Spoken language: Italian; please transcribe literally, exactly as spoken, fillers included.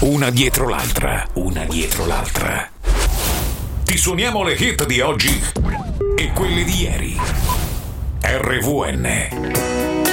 una dietro l'altra, una dietro l'altra. Ti suoniamo le hit di oggi e quelle di ieri. R V N